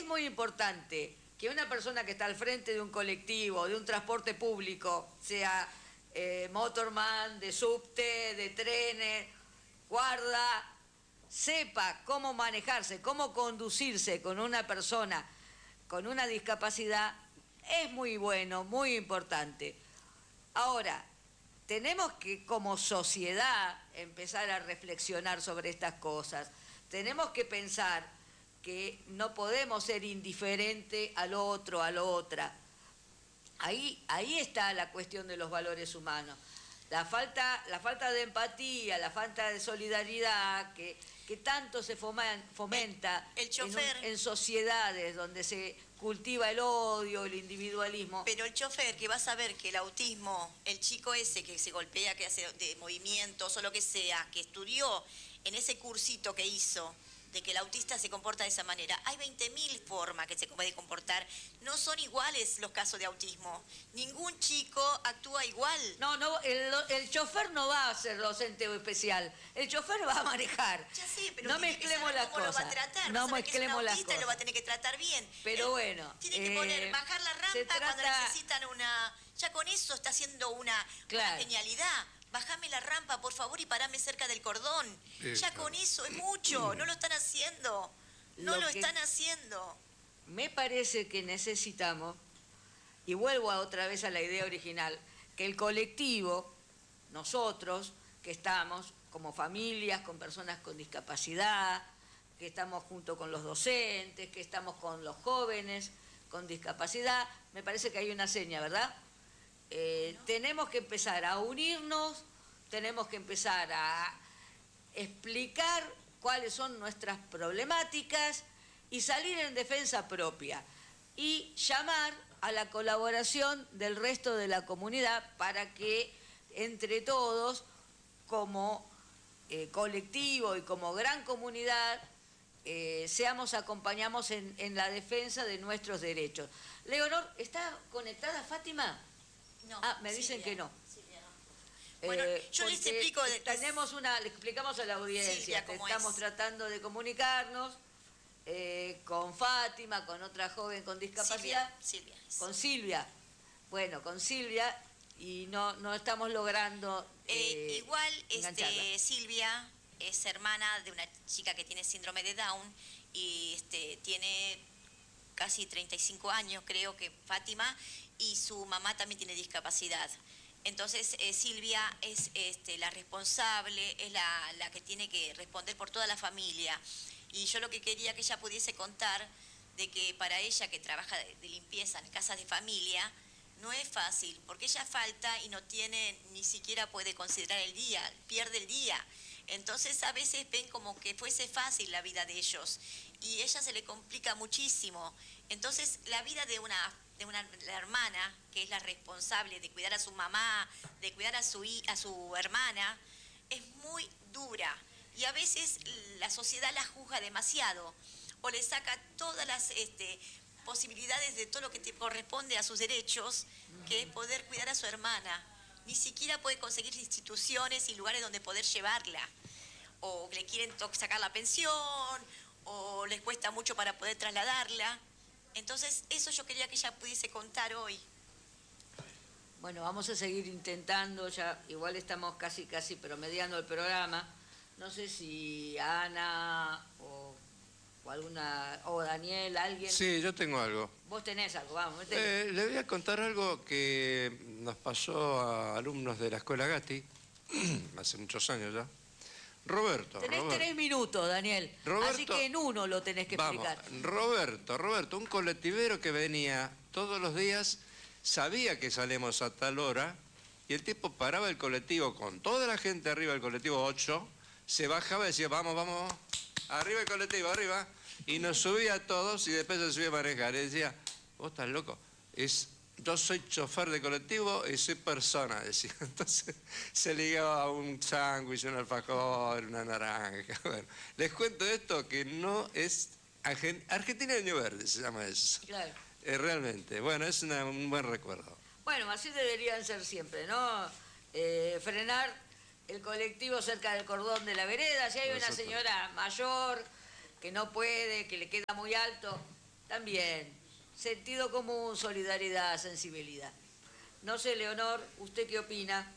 muy importante que una persona que está al frente de un colectivo, de un transporte público, sea motorman, de subte, de trenes, guarda, sepa cómo manejarse, cómo conducirse con una persona con una discapacidad, es muy bueno, muy importante. Ahora, tenemos que como sociedad empezar a reflexionar sobre estas cosas. Tenemos que pensar que no podemos ser indiferentes al otro, a la otra. Ahí está la cuestión de los valores humanos. La falta de empatía, la falta de solidaridad que tanto se fomenta el chofer, en sociedades donde se cultiva el odio, el individualismo. Pero el chofer, que va a saber que el autismo, el chico ese que se golpea, que hace de movimientos o lo que sea, que estudió en ese cursito que hizo, de que el autista se comporta de esa manera. Hay 20.000 formas que se puede comportar. No son iguales los casos de autismo. Ningún chico actúa igual. No, el chofer no va a ser docente o especial. El chofer va a manejar. Ya sé, pero no mezclemos las cosas. Lo va a tratar. No mezclemos las cosas. Lo va a tener que tratar bien. Pero bueno. Tiene que poner, bajar la rampa cuando necesitan una... Ya con eso está haciendo una genialidad. Bájame la rampa, por favor, y parame cerca del cordón. Ya con eso es mucho. No lo están haciendo. No lo están haciendo. Me parece que necesitamos, y vuelvo otra vez a la idea original, que el colectivo, nosotros, que estamos como familias, con personas con discapacidad, que estamos junto con los docentes, que estamos con los jóvenes con discapacidad, me parece que hay una seña, ¿verdad? Tenemos que empezar a unirnos, tenemos que empezar a explicar cuáles son nuestras problemáticas y salir en defensa propia y llamar a la colaboración del resto de la comunidad para que entre todos, como colectivo y como gran comunidad, acompañamos en la defensa de nuestros derechos. Leonor, ¿está conectada Fátima? No, me dicen que no. Silvia, no. Bueno, yo les explico. Le explicamos a la audiencia que estamos tratando de comunicarnos con Fátima, con otra joven con discapacidad. Silvia. Con Silvia. Bueno, con Silvia, y no estamos logrando. Igual, Silvia es hermana de una chica que tiene síndrome de Down y tiene casi 35 años, creo que Fátima, y su mamá también tiene discapacidad. Entonces Silvia es la responsable, es la que tiene que responder por toda la familia. Y yo lo que quería que ella pudiese contar de que para ella, que trabaja de limpieza en casas de familia, no es fácil, porque ella falta y no tiene, ni siquiera puede considerar el día, pierde el día. Entonces a veces ven como que fuese fácil la vida de ellos y a ella se le complica muchísimo. Entonces la vida de la hermana, que es la responsable de cuidar a su mamá, de cuidar a su hermana, es muy dura. Y a veces la sociedad la juzga demasiado o le saca todas las posibilidades de todo lo que te corresponde a sus derechos, que es poder cuidar a su hermana. Ni siquiera puede conseguir instituciones y lugares donde poder llevarla. O le quieren sacar la pensión, o les cuesta mucho para poder trasladarla. Entonces, eso yo quería que ella pudiese contar hoy. Bueno, vamos a seguir intentando, ya igual estamos casi promediando el programa. No sé si Ana o Daniel, alguien. Sí, yo tengo algo. Vos tenés algo, vamos. Le voy a contar algo que nos pasó a alumnos de la escuela Gatti, hace muchos años ya. Roberto. Tenés 3 minutos, Daniel. Así que en uno lo tenés que explicar. Roberto, un colectivero que venía todos los días, sabía que salimos a tal hora, y el tipo paraba el colectivo con toda la gente arriba del colectivo 8, se bajaba y decía, vamos, arriba el colectivo, arriba, y nos subía a todos y después se subía a manejar. Y decía, vos estás loco, yo soy chofer de colectivo y soy persona, decía. Entonces se ligaba a un sándwich, un alfajor, una naranja. Bueno, les cuento esto que no es Argentina de Año Verde, se llama eso. Claro. Realmente, bueno, es un buen recuerdo. Bueno, así deberían ser siempre, ¿no? Frenar el colectivo cerca del cordón de la vereda. Si hay una señora mayor que no puede, que le queda muy alto, También, sentido común, solidaridad, sensibilidad. No sé, Leonor, ¿usted qué opina?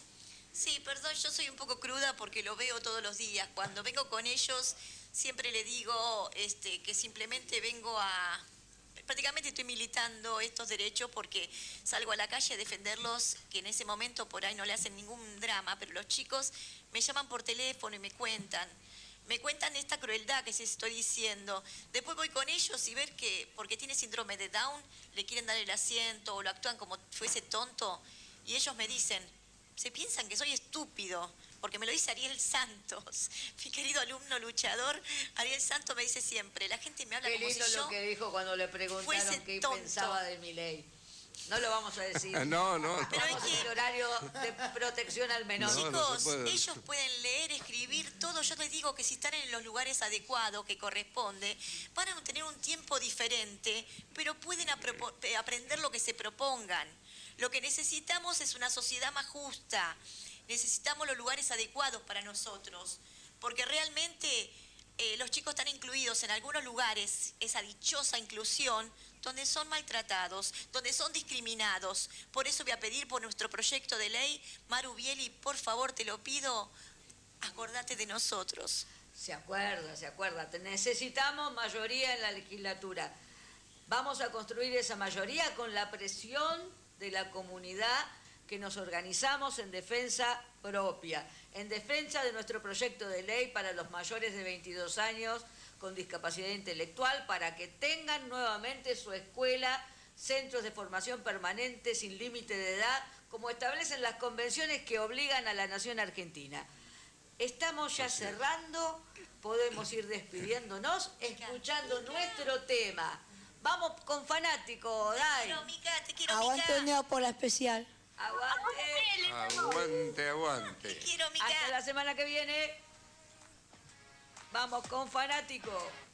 Sí, perdón, yo soy un poco cruda porque lo veo todos los días. Cuando vengo con ellos, siempre le digo que simplemente vengo a... Prácticamente estoy militando estos derechos porque salgo a la calle a defenderlos, que en ese momento por ahí no le hacen ningún drama, pero los chicos me llaman por teléfono y me cuentan esta crueldad que se estoy diciendo. Después voy con ellos y ver que porque tiene síndrome de Down le quieren dar el asiento o lo actúan como fuese tonto y ellos me dicen, se piensan que soy estúpido, porque me lo dice Ariel Santos, mi querido alumno luchador. Ariel Santos me dice siempre, la gente me habla como si yo... Qué lindo lo que dijo cuando le preguntaron qué pensaba de Milei. No lo vamos a decir. No. Pero es que el horario de protección al menor. Chicos, ellos pueden leer, escribir, todo. Yo les digo que si están en los lugares adecuados que corresponde, van a tener un tiempo diferente, pero pueden aprender lo que se propongan. Lo que necesitamos es una sociedad más justa. Necesitamos los lugares adecuados para nosotros, porque realmente los chicos están incluidos en algunos lugares, esa dichosa inclusión, donde son maltratados, donde son discriminados. Por eso voy a pedir por nuestro proyecto de ley, Maru Bieli, por favor, te lo pido, acordate de nosotros. Se acuerda. Necesitamos mayoría en la legislatura. Vamos a construir esa mayoría con la presión de la comunidad que nos organizamos en defensa propia, en defensa de nuestro proyecto de ley para los mayores de 22 años con discapacidad intelectual, para que tengan nuevamente su escuela, centros de formación permanente sin límite de edad, como establecen las convenciones que obligan a la nación argentina. Estamos ya cerrando, podemos ir despidiéndonos, escuchando nuestro tema. Vamos con Fanático, Dai. Te quiero, Mica. Aguante Neopola especial. Aguante. Te quiero, Mica. Hasta la semana que viene. Vamos con Fanático.